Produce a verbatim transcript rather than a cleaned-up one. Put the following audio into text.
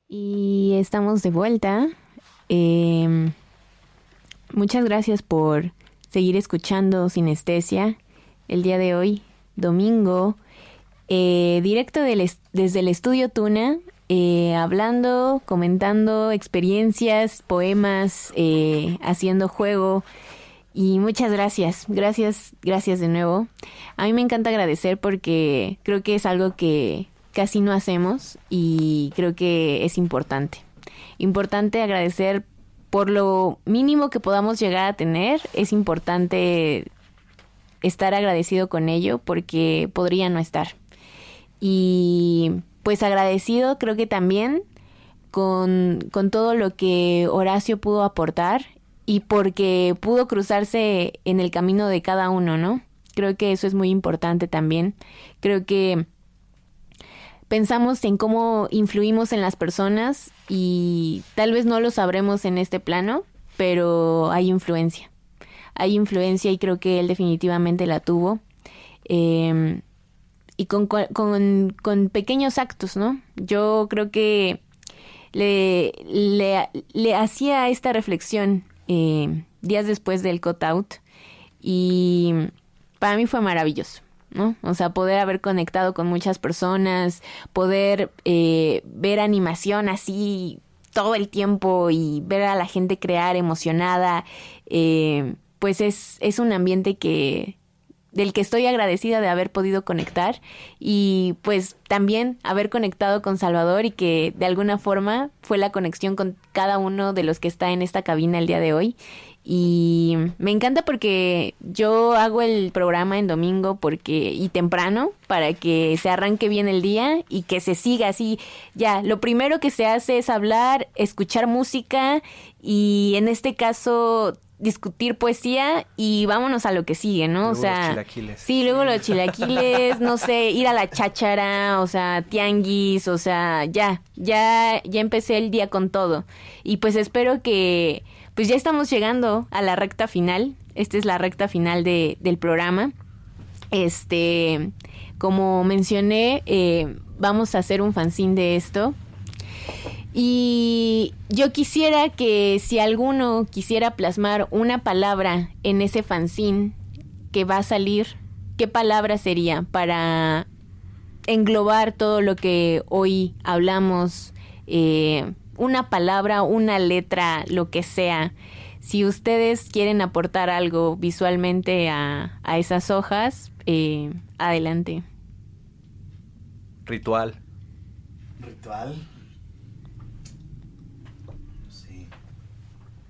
Y estamos de vuelta. Eh, muchas gracias por seguir escuchando Sinestesia el día de hoy, domingo, eh, directo del est- desde el estudio Tuna, eh, hablando, comentando experiencias, poemas, eh, haciendo juego. Y muchas gracias, gracias, gracias de nuevo. A mí me encanta agradecer porque creo que es algo que casi no hacemos y creo que es importante. Importante agradecer por lo mínimo que podamos llegar a tener. Es importante estar agradecido con ello porque podría no estar. Y pues agradecido creo que también con, con todo lo que Horacio pudo aportar y porque pudo cruzarse en el camino de cada uno, ¿no? Creo que eso es muy importante también. Creo que pensamos en cómo influimos en las personas y tal vez no lo sabremos en este plano, pero hay influencia. Hay influencia y creo que él definitivamente la tuvo. Eh, y con, con, con pequeños actos, ¿no? Yo creo que le, le, le hacía esta reflexión eh, días después del cut-out y para mí fue maravilloso, ¿no? O sea, poder haber conectado con muchas personas, poder eh, ver animación así todo el tiempo y ver a la gente crear emocionada, eh, pues es, es un ambiente que del que estoy agradecida de haber podido conectar y pues también haber conectado con Salvador y que de alguna forma fue la conexión con cada uno de los que está en esta cabina el día de hoy. Y me encanta porque yo hago el programa en domingo porque y temprano para que se arranque bien el día y que se siga así. Ya, lo primero que se hace es hablar, escuchar música y en este caso discutir poesía y vámonos a lo que sigue, ¿no? Luego o sea, los chilaquiles. Sí, luego los chilaquiles, no sé, ir a la cháchara, o sea, tianguis, o sea, ya, ya, ya empecé el día con todo. Y pues espero que, pues ya estamos llegando a la recta final. Esta es la recta final de, del programa. Este, como mencioné, eh, vamos a hacer un fanzine de esto. Y yo quisiera que si alguno quisiera plasmar una palabra en ese fanzine que va a salir, ¿qué palabra sería para englobar todo lo que hoy hablamos? Eh, una palabra, una letra, lo que sea. Si ustedes quieren aportar algo visualmente a, a esas hojas, eh, adelante. Ritual. Ritual.